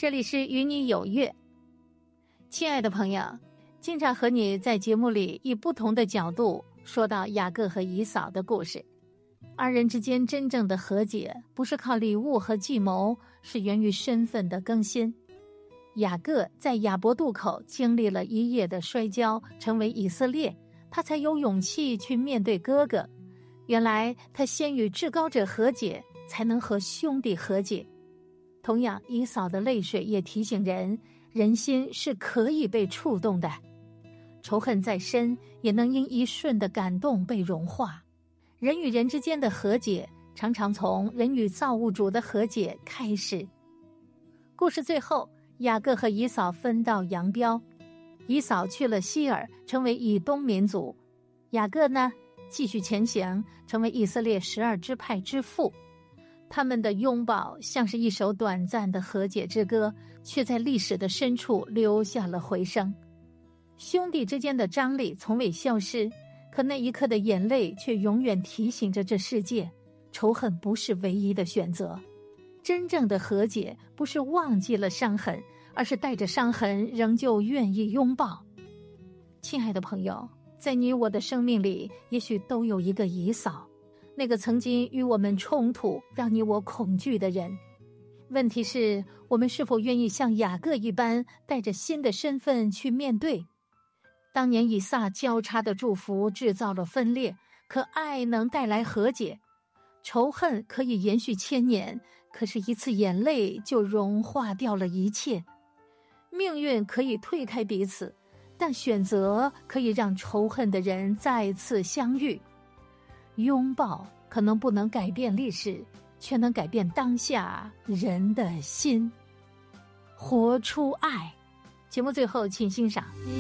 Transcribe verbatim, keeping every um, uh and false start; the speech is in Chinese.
这里是与你有约。亲爱的朋友，经常和你在节目里以不同的角度说到雅各和以扫的故事。二人之间真正的和解，不是靠礼物和计谋，是源于身份的更新。雅各在雅博渡口经历了一夜的摔跤，成为以色列，他才有勇气去面对哥哥。原来他先与至高者和解，才能和兄弟和解。同样，以扫的泪水也提醒人，人心是可以被触动的。仇恨再深，也能因一瞬的感动被融化。人与人之间的和解，常常从人与造物主的和解开始。故事最后，雅各和以扫分道扬镳，以扫去了西珥，成为以东民族；雅各呢，继续前行，成为以色列十二支派之父。他们的拥抱像是一首短暂的和解之歌，却在历史的深处留下了回声。兄弟之间的张力从未消失，可那一刻的眼泪却永远提醒着这世界，仇恨不是唯一的选择。真正的和解不是忘记了伤痕，而是带着伤痕仍旧愿意拥抱。亲爱的朋友，在你我的生命里，也许都有一个以扫，那个曾经与我们冲突，让你我恐惧的人。问题是，我们是否愿意像雅各一般，带着新的身份去面对？当年以撒交叉的祝福制造了分裂，可爱能带来和解。仇恨可以延续千年，可是一次眼泪就融化掉了一切。命运可以推开彼此，但选择可以让仇恨的人再次相遇。拥抱可能不能改变历史，却能改变当下人的心。活出爱。节目最后请欣赏。